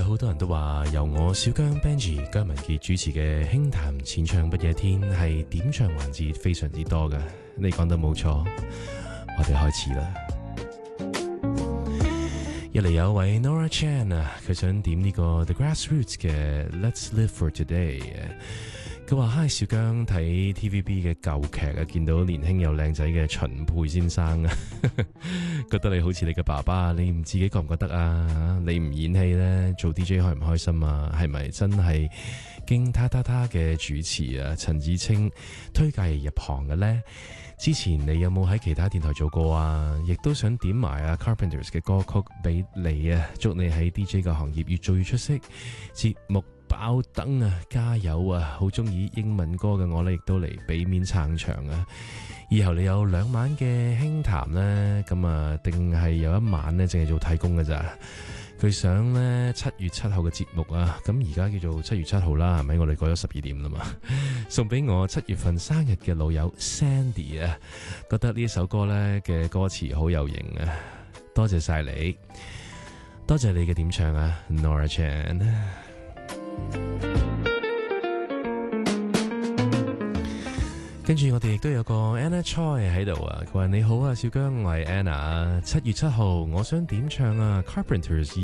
好多人都話由我小姜 Benji 姜文傑主持嘅輕談淺唱不夜天係點唱環節非常之多嘅，你講得冇錯，我哋開始啦。一嚟有位 Nora Chan 啊，佢想點呢個 The Grassroots 嘅 Let's Live for Today。佢話嗨，小姜睇 TVB 嘅舊劇啊，見到年輕又靚仔嘅秦沛先生啊，覺得你好似你嘅爸爸，你唔自己覺唔覺得啊？你唔演戲呢，做 DJ 開唔開心啊？係咪真係經他嘅主持啊陳子清推介入行嘅呢？之前你有冇喺其他電台做過啊？亦都想點埋啊 Carpenters 嘅歌曲俾你啊，祝你喺 DJ 嘅行業越做越出色，節目爆燈啊，加油啊！好中意英文歌嘅我呢，亦都嚟俾面撐場啊！以後你有2晚嘅輕談呢，咁啊，定係有1晚呢，淨係做替工嘅咋？佢想呢7月7號嘅節目啊，咁而家叫做7月7號啦，係咪？我哋過咗12點啦嘛，送俾我7月份生日嘅老友 Sandy 啊，覺得呢首歌呢嘅歌詞好有型啊！多謝晒你，多謝你嘅點唱啊 ，Nora Chan。跟住我哋亦都有個 Anna Choi 喺度啊，佢話你好啊，小姜，我係 Anna，7月7號我想點唱啊 Carpenters